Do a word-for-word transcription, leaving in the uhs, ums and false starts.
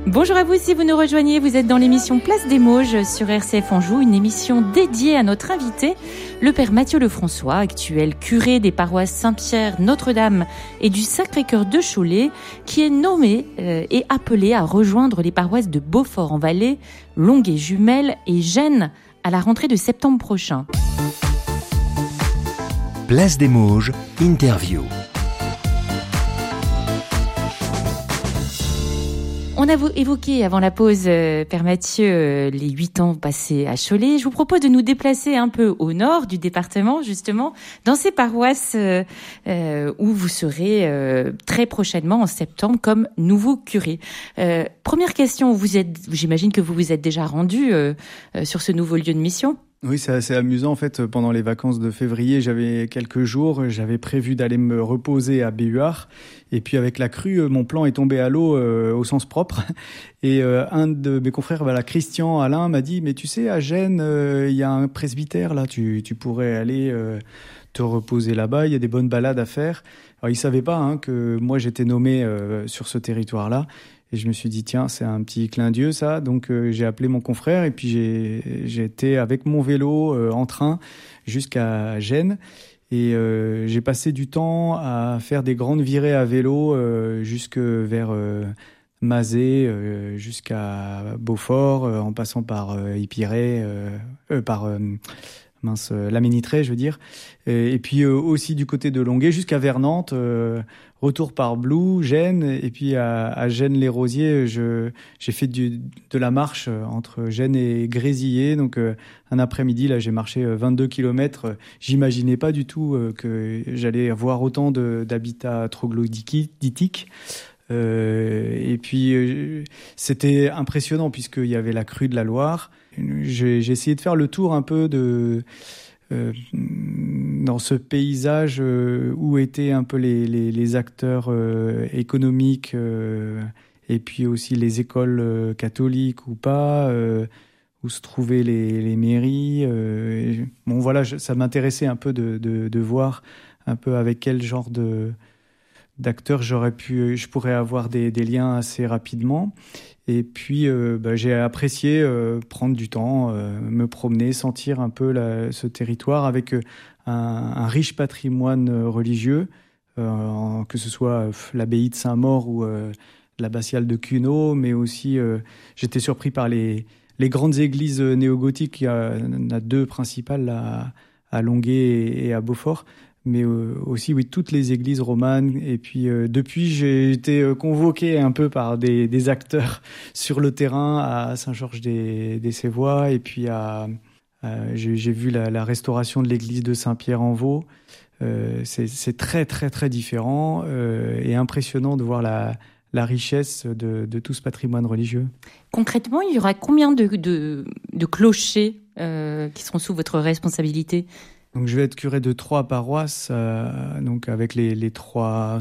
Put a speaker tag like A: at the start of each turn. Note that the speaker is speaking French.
A: Bonjour à vous, si vous nous rejoignez, vous êtes dans l'émission Place des Mauges sur R C F Anjou, une émission dédiée à notre invité, le père Mathieu Lefrançois, actuel curé des paroisses Saint-Pierre, Notre-Dame et du Sacré-Cœur de Cholet, qui est nommé euh, et appelé à rejoindre les paroisses de Beaufort-en-Vallée, Longué-Jumelles et Gênes à la rentrée de septembre prochain.
B: Place des Mauges, interview.
A: On a évoqué avant la pause, euh, Père Mathieu, euh, les huit ans passés à Cholet. Je vous propose de nous déplacer un peu au nord du département, justement, dans ces paroisses euh, euh, où vous serez euh, très prochainement, en septembre, comme nouveau curé. Euh, première question, vous êtes, j'imagine que vous vous êtes déjà rendu euh, euh, sur ce nouveau lieu de mission ?
C: Oui, c'est assez amusant. En fait, pendant les vacances de février, j'avais quelques jours, j'avais prévu d'aller me reposer à Béhuard. Et puis avec la crue, mon plan est tombé à l'eau euh, au sens propre. Et euh, un de mes confrères, voilà, Christian Alain, m'a dit « Mais tu sais, à Gênes, il euh, y a un presbytère, là, tu, tu pourrais aller euh, te reposer là-bas, il y a des bonnes balades à faire. » Alors, il savait pas hein, que moi, j'étais nommé euh, sur ce territoire-là. Et je me suis dit, tiens, c'est un petit clin d'yeux, ça. Donc, euh, j'ai appelé mon confrère et puis j'ai, j'ai été avec mon vélo euh, en train jusqu'à Gênes. Et euh, j'ai passé du temps à faire des grandes virées à vélo euh, jusque vers euh, Mazé, euh, jusqu'à Beaufort, euh, en passant par euh, Épiré, euh, euh, par... Euh, mince, euh, la Ménitrée, je veux dire. Et, et puis euh, aussi du côté de Longué jusqu'à Vernantes, euh, retour par Blou, Gênes, et puis à, à Gênes-les-Rosiers, je, j'ai fait du, de la marche entre Gênes et Grésillé. Donc euh, un après-midi, là, j'ai marché vingt-deux kilomètres. J'imaginais pas du tout euh, que j'allais avoir autant de, d'habitats troglodytiques. Euh, et puis euh, c'était impressionnant puisqu'il y avait la crue de la Loire. J'ai, j'ai essayé de faire le tour un peu de euh, dans ce paysage euh, où étaient un peu les, les, les acteurs euh, économiques euh, et puis aussi les écoles euh, catholiques ou pas, euh, où se trouvaient les, les mairies. Euh, et, bon voilà, je, ça m'intéressait un peu de, de, de voir un peu avec quel genre de d'acteurs j'aurais pu, je pourrais avoir des, des liens assez rapidement. Et puis, euh, bah, j'ai apprécié euh, prendre du temps, euh, me promener, sentir un peu la, ce territoire avec euh, un, un riche patrimoine religieux, euh, que ce soit euh, l'abbaye de Saint-Maur ou euh, l'abbatiale de Cuno, mais aussi, euh, j'étais surpris par les, les grandes églises néo-gothiques. Il y en a deux principales à, à Longué et à Beaufort. Mais euh, aussi oui toutes les églises romanes. Et puis euh, depuis j'ai été euh, convoqué un peu par des, des acteurs sur le terrain à Saint-Georges-des-Sévois et puis à euh, j'ai, j'ai vu la, la restauration de l'église de Saint-Pierre-en-Vaux. Euh, c'est, c'est très très très différent euh, et impressionnant de voir la la richesse de, de tout ce patrimoine religieux.
A: Concrètement, il y aura combien de de, de clochers euh, qui seront sous votre responsabilité ?
C: Donc je vais être curé de trois paroisses, euh, donc avec les, les trois